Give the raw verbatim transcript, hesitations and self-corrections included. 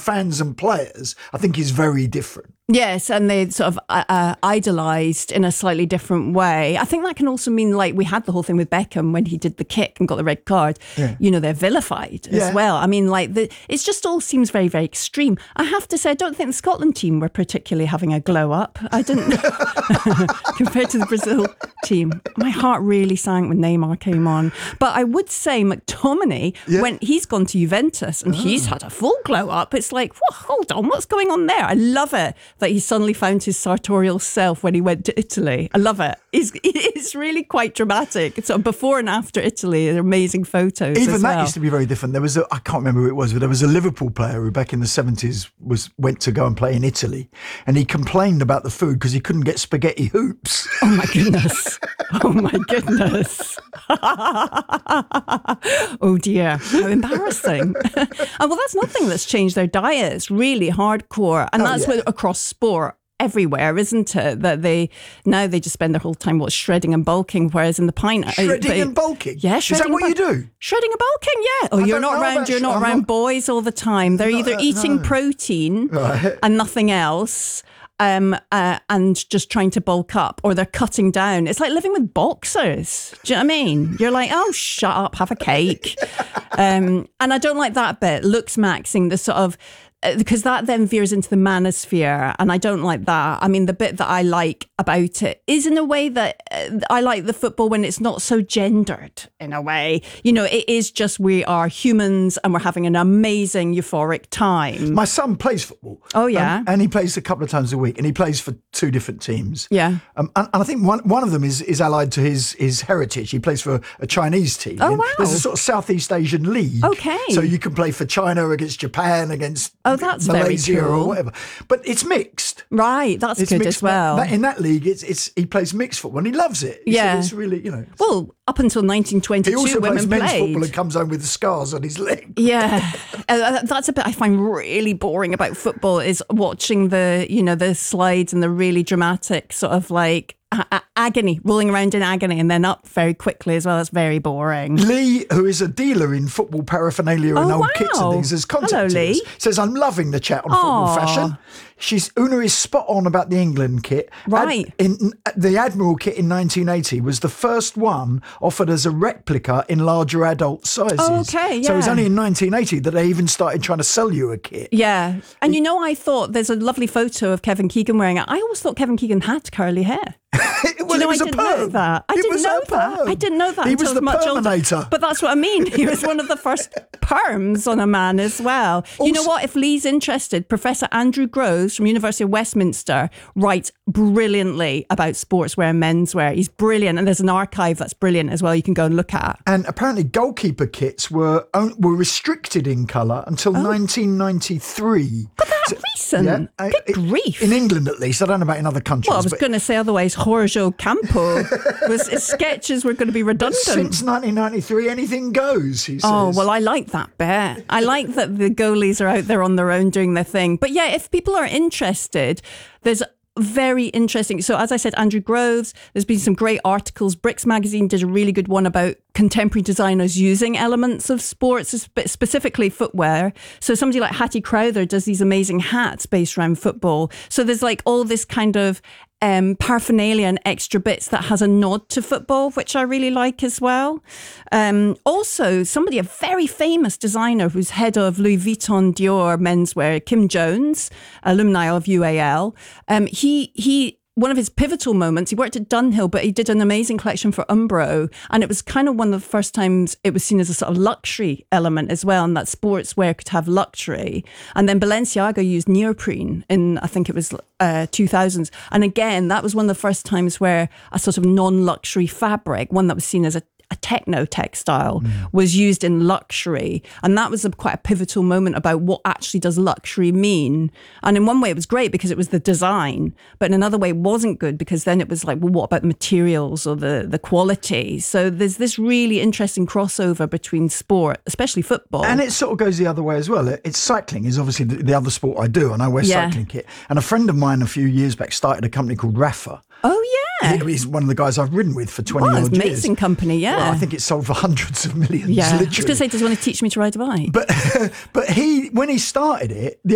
fans and players, I think is very different. Yes, and they sort of uh, uh, idolised in a slightly different way. I think that can also mean, like, we had the whole thing with Beckham when he did the kick and got the red card. Yeah. You know, they're vilified Yeah. as well. I mean, like, the, it's just all seems very, very extreme. I have to say, I don't think the Scotland team were particularly having a glow up. I didn't, compared to the Brazil team. My heart really sank when Neymar came on. But I would say McTominay, Yeah. when he's gone to Juventus and oh. he's had a full glow up, it's like, well, hold on, what's going on there? I love it that he suddenly found his sartorial self when he went to Italy. I love it. It's, it's really quite dramatic. It's sort of before and after Italy, they're amazing photos. Even as that well. used to be very different. There was a, I can't remember who it was, but there was a Liverpool player who back in the seventies was went to go and play in Italy, and he complained about the food because he couldn't get spaghetti hoops. Oh my goodness. Oh my goodness. Oh dear. How embarrassing. Oh, well, that's nothing that's changed their diet. It's really hardcore. And Oh, that's yeah. what across sport. Everywhere, isn't it? That they now they just spend their whole time what shredding and bulking, whereas in the pint Shredding uh, and bulking? yeah, Is that shredding what and you do? Shredding and bulking, yeah. Oh, I you're don't not know around. about You're sh- not I'm around not- boys all the time. They're No, either uh, eating no. protein Right. and nothing else. Um, uh, and just trying to bulk up, or they're cutting down. It's like living with boxers. Do you know what I mean? You're like, oh, shut up, have a cake. um, and I don't like that bit, looks maxing, the sort of, because that then veers into the manosphere, and I don't like that. I mean, the bit that I like about it is in a way that uh, I like the football when it's not so gendered, in a way. You know, it is just we are humans and we're having an amazing euphoric time. My son plays football. Oh, yeah. Um, and he plays a couple of times a week, and he plays for two different teams. Yeah. Um, and, and I think one one of them is is allied to his his heritage. He plays for a, a Chinese team. Oh, And wow. There's a sort of Southeast Asian league. Okay. So you can play for China against Japan, against Oh, that's very Malaysia cool. or whatever. But it's mixed. Right, that's It's good mixed. as well. That, in that league, it's it's he plays mixed football and he loves it. It's, Yeah. it's really, you know. Well, up until nineteen He twenty-two, also women plays men's played. football and comes home with the scars on his leg. Yeah, uh, that's a bit I find really boring about football is watching the, you know, the slides and the really dramatic sort of like a- a- agony, rolling around in agony and then up very quickly as well. That's very boring. Lee, who is a dealer in football paraphernalia and Oh, old kits and wow. things, has Hello, contacted Lee. us. Says, I'm loving the chat on football Aw. fashion. She's Una is spot on about the England kit. Right. Ad, in, the Admiral kit in nineteen eighty was the first one offered as a replica in larger adult sizes. Oh, okay, So it was yeah. only in nineteen eighty that they even started trying to sell you a kit. Yeah, and you know, I thought there's a lovely photo of Kevin Keegan wearing it. I always thought Kevin Keegan had curly hair. Well, Do you know, it was I a didn't know perm. that. I It didn't was know a that. perm. I didn't know that He until was the much older. Perminator. But that's what I mean. He was one of the first perms on a man as well. you know Also- what? If Lee's interested, Professor Andrew Groves from University of Westminster writes brilliantly about sportswear and menswear. He's brilliant, and there's an archive that's brilliant as well. You can go and look at. And apparently goalkeeper kits were on- were restricted in colour until nineteen ninety-three. But that recent. Yeah, I- Good it- grief. In England, at least. I don't know about in other countries. Well, I was but going to say otherwise, Jorge Campo was his sketches were going to be redundant. since nineteen ninety-three, anything goes, he says. Oh, well, I like that bit. I like that the goalies are out there on their own doing their thing. But yeah, if people are interested, there's very interesting. So as I said, Andrew Groves, there's been some great articles. Bricks Magazine did a really good one about contemporary designers using elements of sports, spe- specifically footwear. So somebody like Hattie Crowther does these amazing hats based around football. So there's like all this kind of um, paraphernalia and extra bits that has a nod to football, which I really like as well. Um, also, somebody, a very famous designer who's head of Louis Vuitton Dior menswear, Kim Jones, alumni of U A L. Um, he he. One of his pivotal moments, he worked at Dunhill, but he did an amazing collection for Umbro. And it was kind of one of the first times it was seen as a sort of luxury element as well, and that sportswear could have luxury. And then Balenciaga used neoprene in, I think it was uh, two thousands. And again, that was one of the first times where a sort of non-luxury fabric, one that was seen as a a techno textile, mm. was used in luxury. And that was a, quite a pivotal moment about what actually does luxury mean. And in one way it was great because it was the design, but in another way it wasn't good because then it was like, well, what about the materials or the, the quality? So there's this really interesting crossover between sport, especially football. And it sort of goes the other way as well. It's cycling is obviously the, the other sport I do, and I wear Yeah. cycling kit. And a friend of mine a few years back started a company called Rafa. Oh, yeah. He- He's one of the guys I've ridden with for twenty Oh, odd it's years. amazing company, yeah. Well, I think it's sold for hundreds of millions, yeah. I was literally. going to say, does he want to teach me to ride a bike? But but he when he started it, the